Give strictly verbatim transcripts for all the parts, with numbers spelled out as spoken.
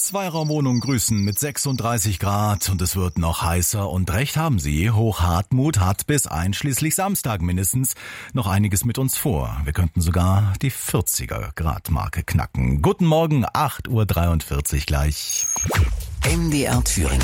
Zweiraumwohnungen grüßen mit sechsunddreißig Grad und es wird noch heißer und recht haben Sie. Hochhartmut hat bis einschließlich Samstag mindestens noch einiges mit uns vor. Wir könnten sogar die vierziger Grad Marke knacken. Guten Morgen, acht Uhr dreiundvierzig gleich. M D R Thüringen.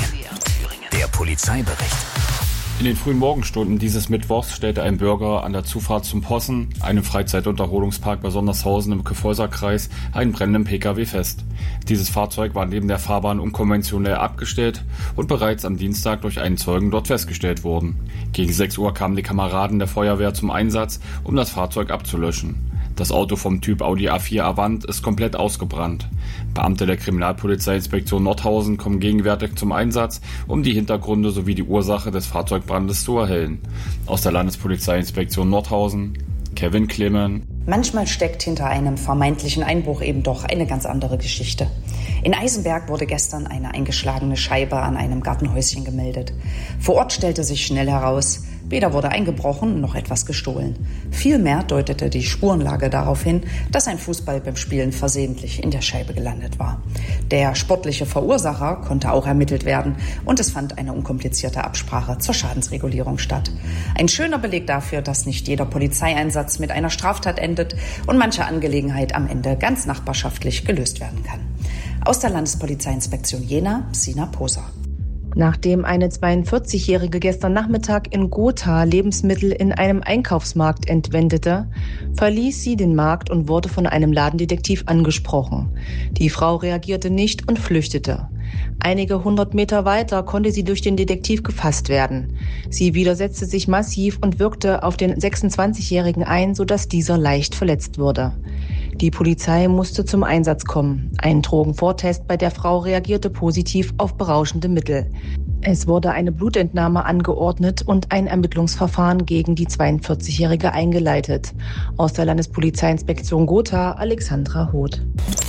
Der Polizeibericht. In den frühen Morgenstunden dieses Mittwochs stellte ein Bürger an der Zufahrt zum Possen, einem Freizeit-und-Erholungspark bei Sondershausen im Kyffhäuser-Kreis, einen brennenden Pkw fest. Dieses Fahrzeug war neben der Fahrbahn unkonventionell abgestellt und bereits am Dienstag durch einen Zeugen dort festgestellt worden. Gegen sechs Uhr kamen die Kameraden der Feuerwehr zum Einsatz, um das Fahrzeug abzulöschen. Das Auto vom Typ Audi A vier Avant ist komplett ausgebrannt. Beamte der Kriminalpolizeiinspektion Nordhausen kommen gegenwärtig zum Einsatz, um die Hintergründe sowie die Ursache des Fahrzeugbrandes zu erhellen. Aus der Landespolizeiinspektion Nordhausen, Kevin Clemen. Manchmal steckt hinter einem vermeintlichen Einbruch eben doch eine ganz andere Geschichte. In Eisenberg wurde gestern eine eingeschlagene Scheibe an einem Gartenhäuschen gemeldet. Vor Ort stellte sich schnell heraus, weder wurde eingebrochen noch etwas gestohlen. Vielmehr deutete die Spurenlage darauf hin, dass ein Fußball beim Spielen versehentlich in der Scheibe gelandet war. Der sportliche Verursacher konnte auch ermittelt werden und es fand eine unkomplizierte Absprache zur Schadensregulierung statt. Ein schöner Beleg dafür, dass nicht jeder Polizeieinsatz mit einer Straftat endet und manche Angelegenheit am Ende ganz nachbarschaftlich gelöst werden kann. Aus der Landespolizeiinspektion Jena, Sina Poser. Nachdem eine zweiundvierzigjährige gestern Nachmittag in Gotha Lebensmittel in einem Einkaufsmarkt entwendete, verließ sie den Markt und wurde von einem Ladendetektiv angesprochen. Die Frau reagierte nicht und flüchtete. Einige hundert Meter weiter konnte sie durch den Detektiv gefasst werden. Sie widersetzte sich massiv und wirkte auf den sechsundzwanzigjährigen ein, sodass dieser leicht verletzt wurde. Die Polizei musste zum Einsatz kommen. Ein Drogenvortest bei der Frau reagierte positiv auf berauschende Mittel. Es wurde eine Blutentnahme angeordnet und ein Ermittlungsverfahren gegen die zweiundvierzigjährige eingeleitet. Aus der Landespolizeiinspektion Gotha, Alexandra Hoth.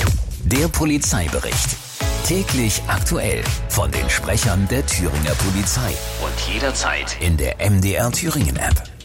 Der Polizeibericht. Täglich aktuell von den Sprechern der Thüringer Polizei und jederzeit in der M D R Thüringen App.